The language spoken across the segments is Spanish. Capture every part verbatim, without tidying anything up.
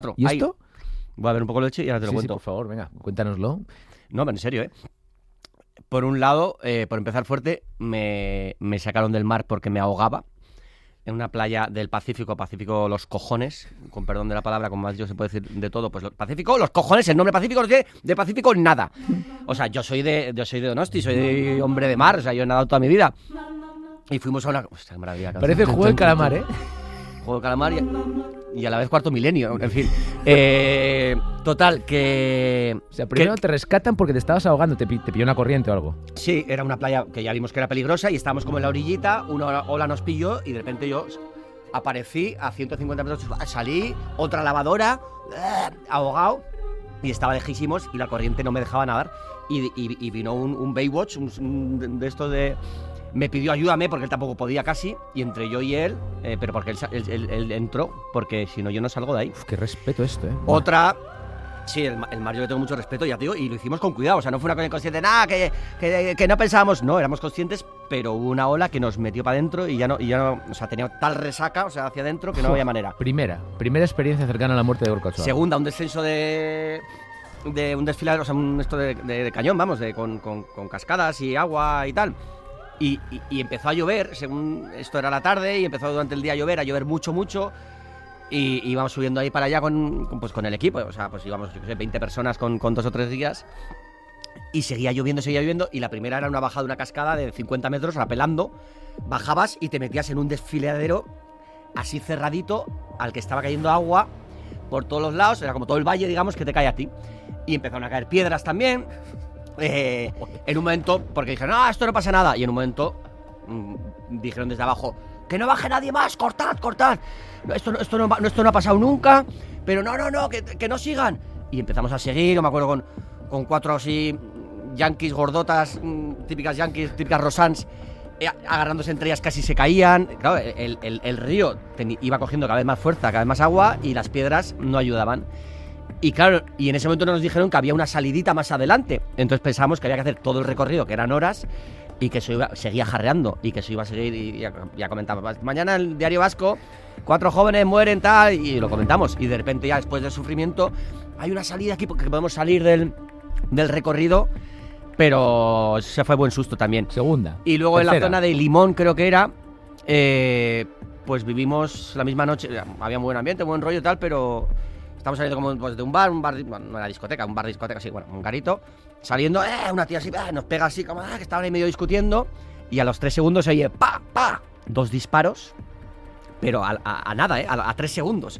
¿Y Ahí. esto? Voy a ver un poco de leche y ahora te lo Sí, sí, cuento. por favor, venga, cuéntanoslo. No, pero en serio, ¿eh? Por un lado, eh, por empezar fuerte, me, me sacaron del mar porque me ahogaba en una playa del Pacífico, Pacífico los cojones, con perdón de la palabra, como más yo se puede decir de todo, pues lo- Pacífico, los cojones, el nombre Pacífico no tiene de Pacífico nada. O sea, yo soy de yo soy de Donosti, soy de hombre de mar, o sea, yo he nadado toda mi vida. Y fuimos a una... Hostia, qué maravilla. Parece el juego del calamar, ¿eh? Juego de calamar y, y a la vez cuarto milenio, en fin. Eh, total, que... O sea, primero que- te rescatan porque te estabas ahogando, te, pi- te pilló una corriente o algo. Sí, era una playa que ya vimos que era peligrosa y estábamos como en la orillita, una ola nos pilló y de repente yo aparecí a ciento cincuenta metros, salí, otra lavadora, ¡eh! Ahogado y estaba lejísimos y la corriente no me dejaba nadar y, y- y vino un, un Baywatch, un, un de estos de... Me pidió ayúdame porque él tampoco podía casi y entre yo y él, eh, pero porque él, sa- él- él- él entró, porque si no yo no salgo de ahí. Uf, qué respeto esto, ¿eh? Otra... Sí, el, ma- el mar yo le tengo mucho respeto, ya te digo, y lo hicimos con cuidado, o sea, no fue una cosa inconsciente, nada, que, que, que no pensábamos, no, éramos conscientes, pero hubo una ola que nos metió para adentro y ya no, y ya no, o sea, tenía tal resaca, o sea, hacia adentro, que no había manera. Primera, primera experiencia cercana a la muerte de Gorka Ochoa. Segunda, un descenso de... de un desfiladero, o sea, un esto de, de- de cañón, vamos, de, con, con- con cascadas y agua y tal. Y, y- y empezó a llover, según esto era la tarde, y empezó durante el día a llover, a llover mucho, mucho. Y y íbamos subiendo ahí para allá con, con, pues, con el equipo, o sea, pues íbamos, yo qué sé, veinte personas con, con dos o tres días. Y seguía lloviendo, seguía lloviendo, y la primera era una bajada de una cascada de cincuenta metros, rapelando. Bajabas y te metías en un desfiladero así cerradito, al que estaba cayendo agua por todos los lados, era como todo el valle, digamos, que te cae a ti. Y empezaron a caer piedras también. Eh, en un momento, porque dijeron, no, esto no pasa nada. Y en un momento mm, dijeron desde abajo, que no baje nadie más, cortad, cortad. No, Esto, no- esto, no, va- no, esto no ha pasado nunca, pero no, no, no, que, que no sigan. Y empezamos a seguir, yo me acuerdo con, con cuatro así yankees gordotas, mm, típicas yankees, típicas rosans, eh, agarrándose entre ellas casi se caían. Claro, el, el- el río teni- iba cogiendo cada vez más fuerza, cada vez más agua y las piedras no ayudaban. Y claro, y en ese momento nos dijeron que había una salidita más adelante. Entonces pensamos que había que hacer todo el recorrido, que eran horas, y que eso iba, seguía jarreando, y que eso iba a seguir, y ya, ya comentaba, mañana el Diario Vasco, cuatro jóvenes mueren tal, y lo comentamos. Y de repente ya después del sufrimiento, hay una salida aquí porque podemos salir del, del recorrido, pero se fue buen susto también. Segunda. Y luego en la Tercera. zona de Limón, creo que era, eh, pues vivimos la misma noche. Había un buen ambiente, buen rollo y tal, pero estamos saliendo como pues, de un bar, un bar, bueno, no era discoteca, un bar discoteca, sí, bueno, un garito. Saliendo, eh, una tía así, eh, nos pega así, como ah, que estaban ahí medio discutiendo. Y a los tres segundos se oye, pa, pa, dos disparos, pero a, a- a nada, eh, a, a tres segundos.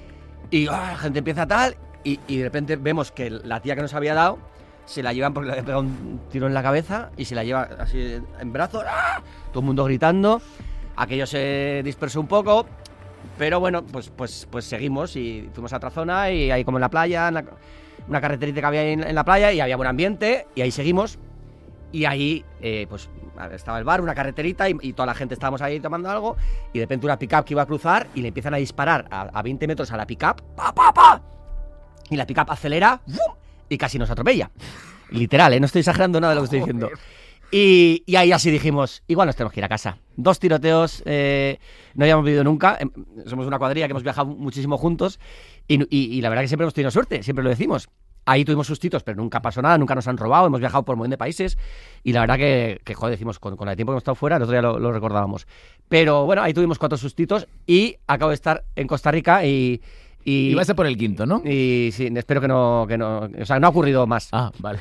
Y ah, la gente empieza tal, y, y de repente vemos que la tía que nos había dado se la llevan porque le había pegado un tiro en la cabeza y se la lleva así en brazos, ¡ah! Todo el mundo gritando. Aquello se dispersó un poco, pero bueno, pues, pues, pues seguimos y fuimos a otra zona y ahí como en la playa, en la- una carreterita que había ahí en, en la playa y había buen ambiente y ahí seguimos. Y ahí, eh, pues estaba el bar, una carreterita y, y toda la gente estábamos ahí tomando algo y de repente una pick-up que iba a cruzar y le empiezan a disparar a, a veinte metros a la pick-up, ¡pa, pa, pa! Y la pick-up acelera ¡fum! Y casi nos atropella. Literal, ¿eh? No estoy exagerando nada de lo que estoy diciendo. Y, y ahí así dijimos, igual nos tenemos que ir a casa. Dos tiroteos, eh, no habíamos vivido nunca. em, Somos una cuadrilla que hemos viajado muchísimo juntos y, y- y la verdad que siempre hemos tenido suerte, siempre lo decimos. Ahí tuvimos sustitos, pero nunca pasó nada, nunca nos han robado, hemos viajado por un montón de países y la verdad que, que joder, decimos, con, con la de tiempo que hemos estado fuera, el otro día lo, lo recordábamos. Pero bueno, ahí tuvimos cuatro sustitos y acabo de estar en Costa Rica y... Y, Y vas a por el quinto, ¿no? y sí, espero que no, que no, o sea, no ha ocurrido más. Ah, vale.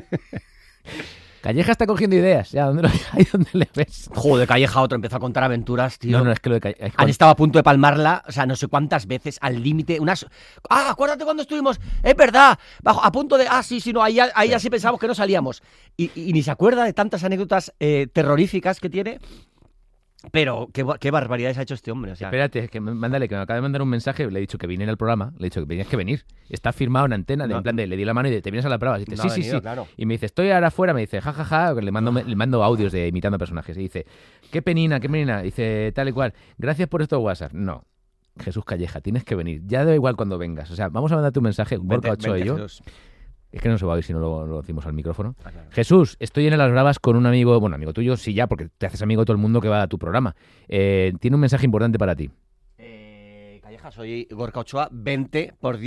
Calleja está cogiendo ideas, ya, ¿dónde lo- ahí donde le ves? Joder, Calleja otro empezó a contar aventuras, tío. No, no, es que lo de Calleja... Han estado a punto de palmarla, o sea, no sé cuántas veces, al límite, unas... Ah, acuérdate cuando estuvimos, es verdad, bajo, a punto de... Ah, sí, sí, no, ahí, ya- ahí ya sí pensamos que no salíamos. Y, y- y ni se acuerda de tantas anécdotas eh, terroríficas que tiene, pero qué, ba- qué barbaridades ha hecho este hombre, o sea... Espérate, que me- mándale, que me acaba de mandar un mensaje, le he dicho que viniera al programa, le he dicho que tenías que venir. Está firmado en antena, de, No. en plan de, le di la mano y de, te vienes a la prueba. Y dice, No sí, ha sí, venido, sí. claro. Y me dice, estoy ahora afuera, me dice, jajaja, ja, ja", le mando, le mando audios de imitando personajes. Y dice, qué penina, qué penina. Dice, tal y cual, gracias por estos WhatsApp. No, Jesús Calleja, tienes que venir. Ya da igual cuando vengas. O sea, vamos a mandarte un mensaje, Gorka Vente, Ochoa y vente, yo. Jesús. Es que no se va a oír si no lo, lo decimos al micrófono. Ah, claro. Jesús, estoy en Las Bravas con un amigo, bueno, amigo tuyo, sí ya, porque te haces amigo de todo el mundo que va a tu programa. Eh, tiene un mensaje importante para ti. Eh, Calleja, soy Gorka Ochoa, vente, por Dios.